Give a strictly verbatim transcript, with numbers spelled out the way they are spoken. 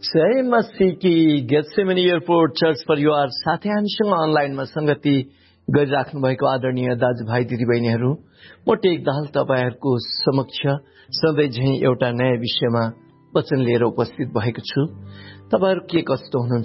जय मसीह की Gethsemane airport church परिवार साथै हामीसँग अनलाइनमा संगति गरिराख्नु भएको आदरणीय दाजुभाइ दिदीबहिनीहरू, म टेक दाहाल तपाईहरूको समक्ष सधैँ झैं एउटा नयाँ विषयमा वचन लिएर उपस्थित भएको छु। तपाईहरू के कस्तो हुनुहुन्छ?